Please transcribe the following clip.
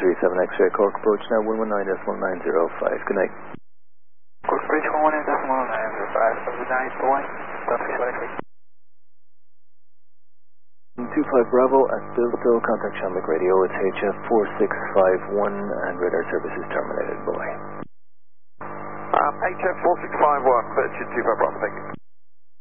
37 X-ray, Cork approach now 119.905. Good night. Cork Bridge 119.905. Good night, bye. Delta 25 Bravo at Bilstow, contact Shamrock Radio, it's HF 4651 and radar services terminated, bye. HF 4651, Virgin 25 Bravo, thank you.